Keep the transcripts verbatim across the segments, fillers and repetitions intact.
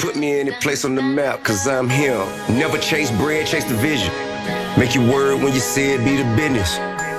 Put me in any place on the map, cause I'm here. Never chase bread, chase the vision. Make your word when you say it, be the business.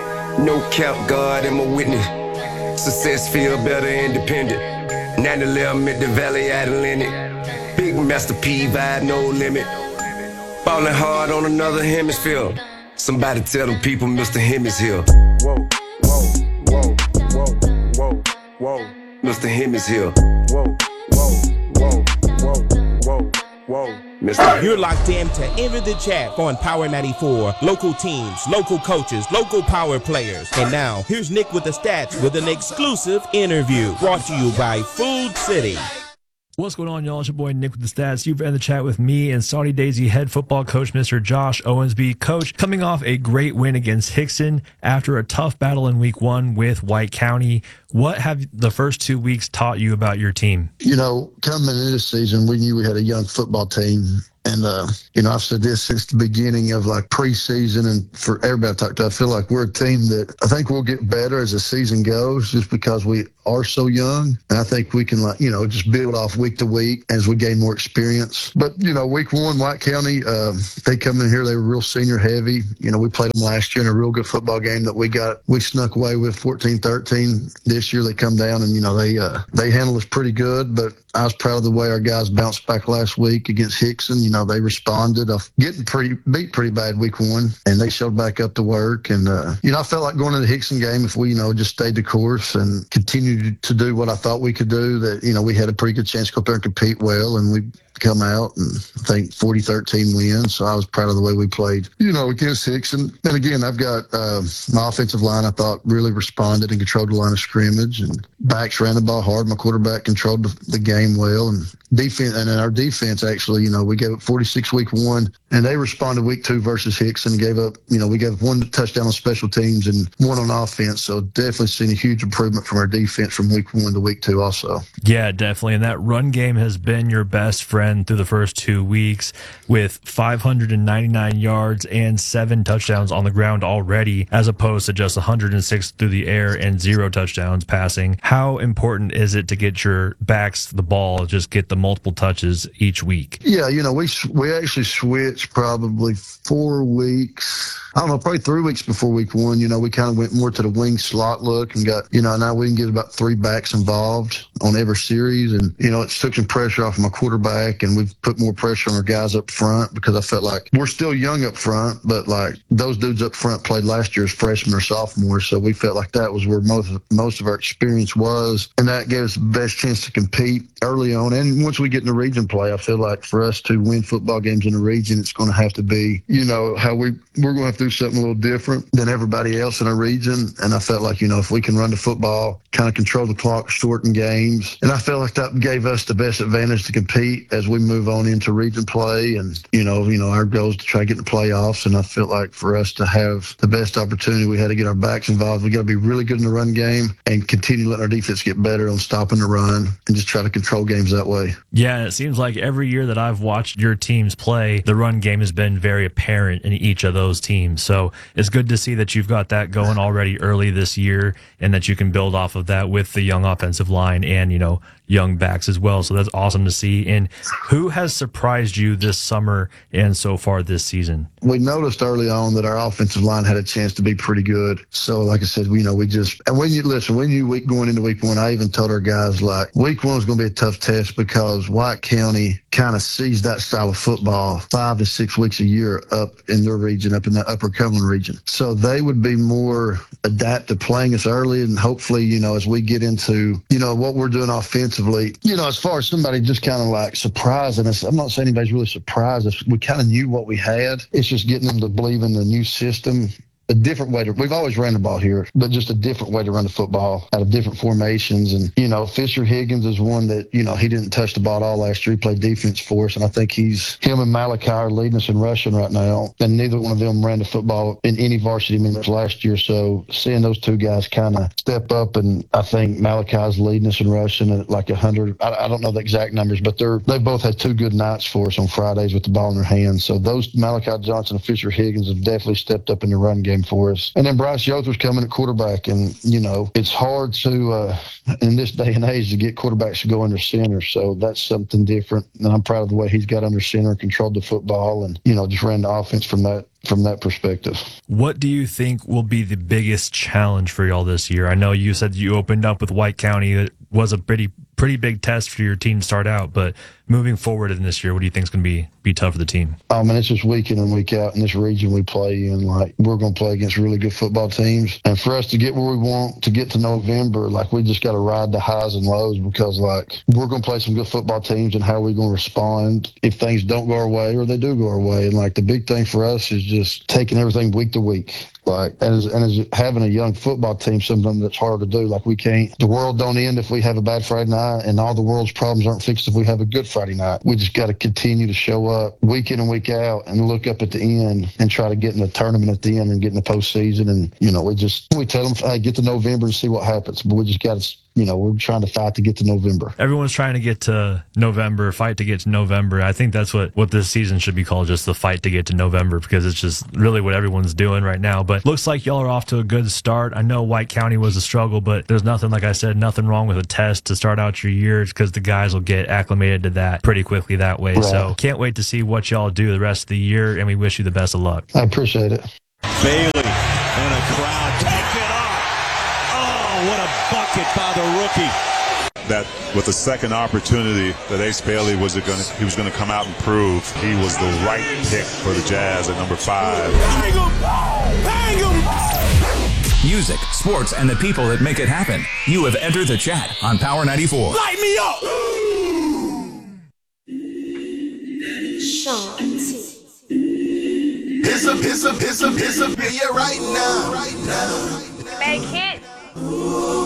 No cap, God, I'm a witness. Success feel better independent. nine eleven at the Valley Atlantic. Big Master P vibe, no limit. Ballin' hard on another hemisphere. Somebody tell them people Mister Him is here. Whoa, whoa, whoa, whoa, whoa, whoa. Mister Him is here. Whoa, whoa, whoa, whoa, whoa, whoa. Mister You're locked in to Enter the Chat on Power ninety-four. Local teams, local coaches, local power players. And now, here's Nick with the stats with an exclusive interview brought to you by Food City. What's going on, y'all? It's your boy Nick with the stats. You've been in the chat with me and Saudi Daisy head football coach, Mister Josh Owensby. Coach, coming off a great win against Hickson after a tough battle in week one with White County. What have the first two weeks taught you about your team? You know, coming into this season, we knew we had a young football team. And, uh, you know, I've said this since the beginning of, like, preseason and for everybody I talk to, I feel like we're a team that I think we'll get better as the season goes just because we are so young. And I think we can, like, you know, just build off week to week as we gain more experience. But, you know, week one, White County, uh, they come in here, they were real senior heavy. You know, we played them last year in a real good football game that we got, we snuck away with fourteen thirteen. This year they come down and, you know, they, uh, they handled us pretty good. But I was proud of the way our guys bounced back last week against Hickson. You know, they responded of getting pretty beat pretty bad week one, and they showed back up to work. And, uh, you know, I felt like going to the Hickson game, if we, you know, just stayed the course and continued to do what I thought we could do, that, you know, we had a pretty good chance to go up there and compete well, and we come out and I think forty thirteen win. So I was proud of the way we played, you know, against Hickson. And again, I've got uh, my offensive line, I thought, really responded and controlled the line of scrimmage, and backs ran the ball hard. My quarterback controlled the, the game well, and defense, and then our defense actually, you know, we gave up forty-six week one, and they responded week two versus Hickson, gave up, you know, we gave up one touchdown on special teams and one on offense. So definitely seen a huge improvement from our defense from week one to week two also. Yeah, definitely. And that run game has been your best friend through the first two weeks with five hundred ninety-nine yards and seven touchdowns on the ground already, as opposed to just one hundred six through the air and zero touchdowns passing. How important is it to get your backs the ball, just get the multiple touches each week? Yeah, you know, we we actually switched probably four weeks. I don't know, probably three weeks before week one. You know, we kind of went more to the wing slot look and got, you know, now we can get about three backs involved on every series. And, you know, it took some pressure off my quarterback, and we've put more pressure on our guys up front because I felt like we're still young up front, but like those dudes up front played last year as freshmen or sophomores. So we felt like that was where most of, most of our experience was. And that gave us the best chance to compete early on. And once we get in the region play, I feel like for us to win football games in the region, it's going to have to be, you know, how we, we're going to have to do something a little different than everybody else in our region. And I felt like, you know, if we can run the football, kind of control the clock, shorten games. And I felt like that gave us the best advantage to compete as we move on into region play. And, you know, you know, our goal is to try to get in the playoffs. And I felt like for us to have the best opportunity, we had to get our backs involved. We got to be really good in the run game and continue letting our defense get better on stopping the run and just try to control games that way. Yeah, and it seems like every year that I've watched your teams play, the run game has been very apparent in each of those teams. So it's good to see that you've got that going already early this year and that you can build off of that with the young offensive line and, you know, young backs as well. So that's awesome to see. And who has surprised you this summer and so far this season? We noticed early on that our offensive line had a chance to be pretty good. So like I said, we, you know, we just, and when you listen, when you week going into week one, I even told our guys, like, week one is going to be a tough test because White County kind of sees that style of football five to six weeks a year up in their region, up in the Upper Cumberland region. So they would be more adapt to playing us early, and hopefully, you know, as we get into, you know, what we're doing offensively, you know, as far as somebody just kind of like surprising us, I'm not saying anybody's really surprised us. We kind of knew what we had. It's just getting them to believe in the new system. A different way to, we've always ran the ball here, but just a different way to run the football out of different formations. And, you know, Fisher Higgins is one that, you know, he didn't touch the ball at all last year. He played defense for us. And I think he's, him and Malachi are leading us in rushing right now. And neither one of them ran the football in any varsity minutes last year. So seeing those two guys kind of step up, and I think Malachi's leading us in rushing at like a hundred. I, I don't know the exact numbers, but they're, they both had two good nights for us on Fridays with the ball in their hands. So those Malachi Johnson and Fisher Higgins have definitely stepped up in the run game game for us. And then Bryce Youther's coming at quarterback, and you know it's hard to uh, in this day and age to get quarterbacks to go under center. So that's something different. And I'm proud of the way he's got under center and controlled the football, and you know just ran the offense from that from that perspective. What do you think will be the biggest challenge for y'all this year? I know you said you opened up with White County. It was a pretty pretty big test for your team to start out, but moving forward in this year, what do you think is going to be be tough for the team? I mean, it's just week in and week out in this region we play in. Like, we're going to play against really good football teams. And for us to get where we want, to get to November, like, we just got to ride the highs and lows because, like, we're going to play some good football teams, and how are we going to respond if things don't go our way or they do go our way. And, like, the big thing for us is just taking everything week to week. Like, and as, and as having a young football team, something that's hard to do. Like, we can't, the world don't end if we have a bad Friday night, and all the world's problems aren't fixed if we have a good Friday night. We just got to continue to show up week in and week out and look up at the end and try to get in the tournament at the end and get in the postseason. And, you know, we just, we tell them, hey, get to November and see what happens. But we just got to, you know, we're trying to fight to get to November. Everyone's trying to get to November, fight to get to November. I think that's what, what this season should be called, just the fight to get to November, because it's just really what everyone's doing right now. But looks like y'all are off to a good start. I know White County was a struggle, but there's nothing, like I said, nothing wrong with a test to start out your year, because the guys will get acclimated to that pretty quickly that way. Right. So can't wait to see what y'all do the rest of the year, and we wish you the best of luck. I appreciate it. Bailey and a crowd take it up. Oh, what a bucket by the rookie. That with the second opportunity that Ace Bailey was going to, he was going to come out and prove he was the right pick for the Jazz at number five. Bang him! Bang him! Music, sports, and the people that make it happen. You have entered the chat on Power ninety-four. Light me up! Sean T. It's a, it's a, it's a, it's a, right now, right now. Make it.